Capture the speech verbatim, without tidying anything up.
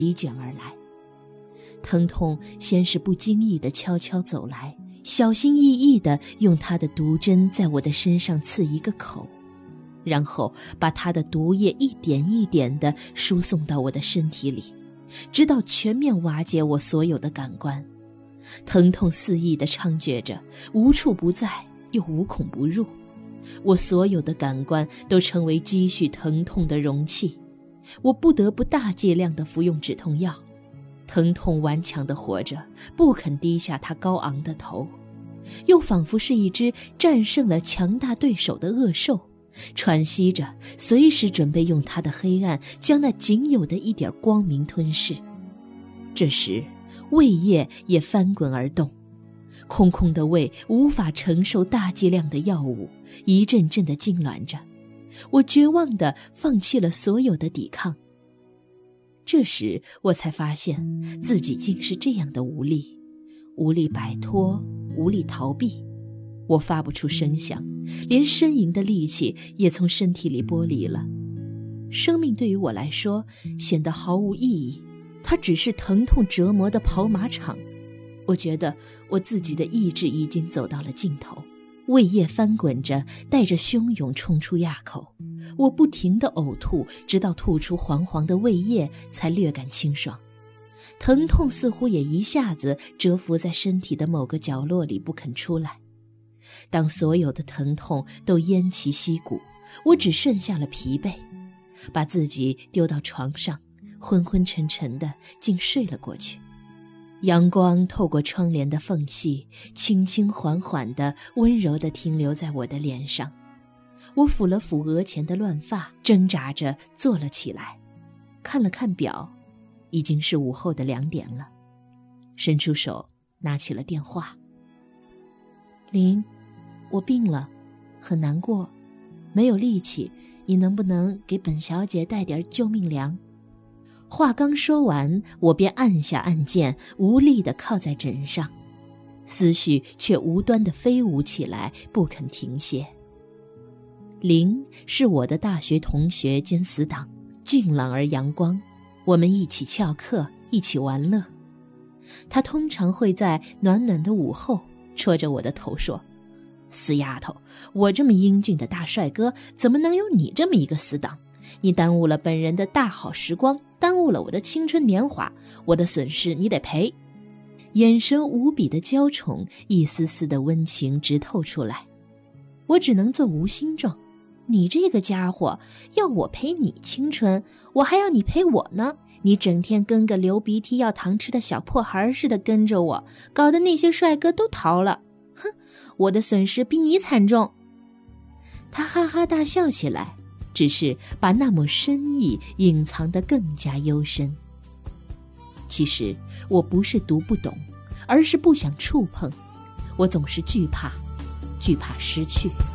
席卷而来。疼痛先是不经意地悄悄走来，小心翼翼地用它的毒针在我的身上刺一个口，然后把它的毒液一点一点地输送到我的身体里，直到全面瓦解我所有的感官。疼痛肆意地猖獗着，无处不在，又无孔不入。我所有的感官都成为积蓄疼痛的容器，我不得不大剂量地服用止痛药。疼痛顽强地活着，不肯低下它高昂的头，又仿佛是一只战胜了强大对手的恶兽，喘息着，随时准备用它的黑暗将那仅有的一点光明吞噬。这时胃液也翻滚而动，空空的胃无法承受大剂量的药物，一阵阵地痉挛着。我绝望地放弃了所有的抵抗。这时我才发现自己竟是这样的无力，无力摆脱，无力逃避。我发不出声响，连呻吟的力气也从身体里剥离了。生命对于我来说显得毫无意义，它只是疼痛折磨的跑马场。我觉得我自己的意志已经走到了尽头，胃液翻滚着，带着汹涌冲出牙口。我不停地呕吐，直到吐出黄黄的胃液才略感清爽。疼痛似乎也一下子蛰伏在身体的某个角落里不肯出来。当所有的疼痛都偃旗息鼓，我只剩下了疲惫，把自己丢到床上，昏昏沉沉地竟睡了过去。阳光透过窗帘的缝隙，轻轻缓缓地温柔地停留在我的脸上。我抚了抚额前的乱发，挣扎着坐了起来，看了看表，已经是午后的两点了。伸出手拿起了电话。林，我病了，很难过，没有力气，你能不能给本小姐带点救命粮？话刚说完，我便按下按键，无力地靠在枕上，思绪却无端地飞舞起来，不肯停歇。林是我的大学同学兼死党，俊朗而阳光，我们一起翘课，一起玩乐。他通常会在暖暖的午后戳着我的头说：死丫头，我这么英俊的大帅哥，怎么能有你这么一个死党？你耽误了本人的大好时光，耽误了我的青春年华，我的损失你得赔。眼神无比的娇宠，一丝丝的温情直透出来。我只能做无心状。你这个家伙，要我赔你青春，我还要你赔我呢。你整天跟个流鼻涕要糖吃的小破孩似的跟着我，搞得那些帅哥都逃了。哼，我的损失比你惨重。他哈哈大笑起来，只是把那抹深意隐藏得更加幽深。其实我不是读不懂，而是不想触碰。我总是惧怕，惧怕失去。